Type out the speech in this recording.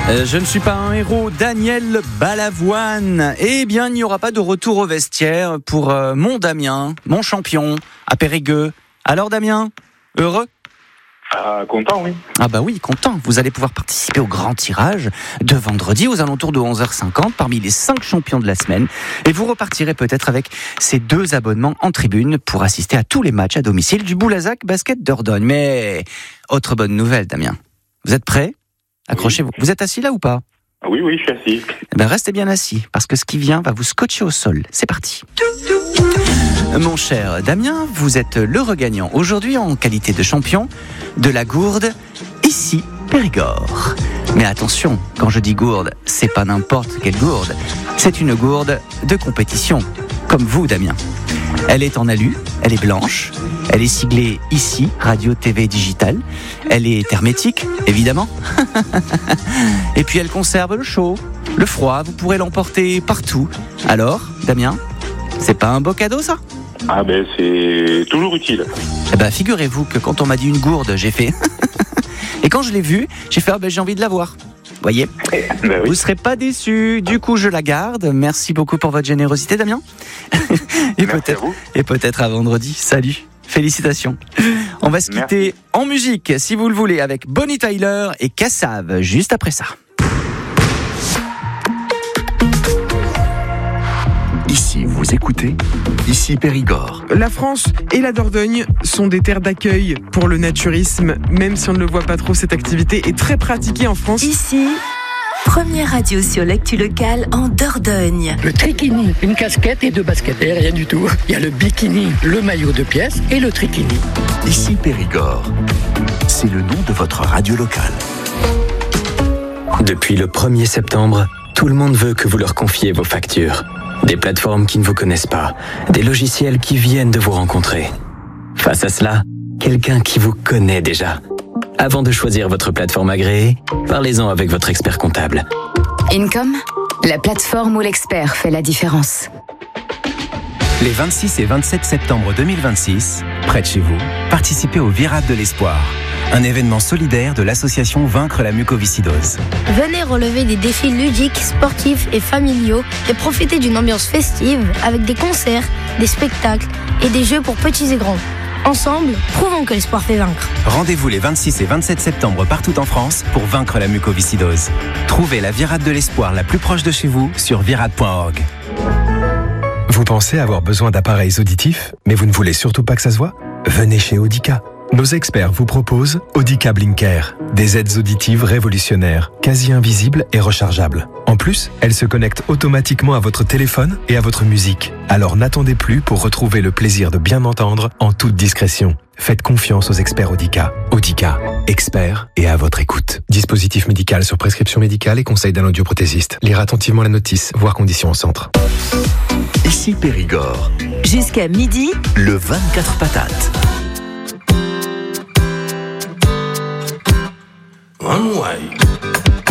Je ne suis pas un héros, Daniel Balavoine. Eh bien, il n'y aura pas de retour au vestiaire pour mon Damien, mon champion, à Périgueux. Alors Damien, heureux ? Content, oui. Ah bah oui, content. Vous allez pouvoir participer au grand tirage de vendredi aux alentours de 11h50 parmi les 5 champions de la semaine. Et vous repartirez peut-être avec ces 2 abonnements en tribune pour assister à tous les matchs à domicile du Boulazac Basket Dordogne. Mais autre bonne nouvelle, Damien. Vous êtes prêts ? Accrochez-vous. Vous êtes assis là ou pas ? Oui, je suis assis. Eh ben restez bien assis, parce que ce qui vient va vous scotcher au sol. C'est parti. Mon cher Damien, vous êtes le regagnant aujourd'hui en qualité de champion de la gourde ici Périgord. Mais attention, quand je dis gourde, c'est pas n'importe quelle gourde. C'est une gourde de compétition, comme vous Damien. Elle est en alu, elle est blanche, elle est siglée ici, Radio TV Digital. Elle est hermétique, évidemment. Et puis elle conserve le chaud, le froid, vous pourrez l'emporter partout. Alors, Damien, c'est pas un beau cadeau ça ? Ah ben c'est toujours utile. Eh ben figurez-vous que quand on m'a dit une gourde, j'ai fait... Et quand je l'ai vue, j'ai fait j'ai envie de la voir. Voyez, Ben oui. Vous serez pas déçus. Du coup, je la garde. Merci beaucoup pour votre générosité, Damien. Merci à vous. Et peut-être à vendredi. Salut. Félicitations. On va se quitter en musique, si vous le voulez, avec Bonnie Tyler et Kassav, juste après ça. Ici, vous écoutez, ici Périgord. La France et la Dordogne sont des terres d'accueil pour le naturisme. Même si on ne le voit pas trop, cette activité est très pratiquée en France. Ici, première radio sur l'actu locale en Dordogne. Le trikini, une casquette et 2 baskets, et rien du tout. Il y a le bikini, le maillot de pièces et le trikini. Ici Périgord. C'est le nom de votre radio locale. Depuis le 1er septembre, tout le monde veut que vous leur confiez vos factures. Des plateformes qui ne vous connaissent pas, des logiciels qui viennent de vous rencontrer. Face à cela, quelqu'un qui vous connaît déjà. Avant de choisir votre plateforme agréée, parlez-en avec votre expert comptable. Income, la plateforme où l'expert fait la différence. Les 26 et 27 septembre 2026, près de chez vous, participez au Virade de l'Espoir, un événement solidaire de l'association Vaincre la mucoviscidose. Venez relever des défis ludiques, sportifs et familiaux et profiter d'une ambiance festive avec des concerts, des spectacles et des jeux pour petits et grands. Ensemble, prouvons que l'espoir fait vaincre. Rendez-vous les 26 et 27 septembre partout en France pour vaincre la mucoviscidose. Trouvez la Virade de l'Espoir la plus proche de chez vous sur virade.org. Vous pensez avoir besoin d'appareils auditifs, mais vous ne voulez surtout pas que ça se voit ? Venez chez Audica. Nos experts vous proposent Audica Blinker, des aides auditives révolutionnaires, quasi invisibles et rechargeables. En plus, elles se connectent automatiquement à votre téléphone et à votre musique. Alors n'attendez plus pour retrouver le plaisir de bien entendre en toute discrétion. Faites confiance aux experts Audica. Audica, experts et à votre écoute. Dispositif médical sur prescription médicale et conseil d'un audioprothésiste. Lire attentivement la notice, voir conditions au centre. Ici Périgord. Jusqu'à midi, Le 24 patates. One way.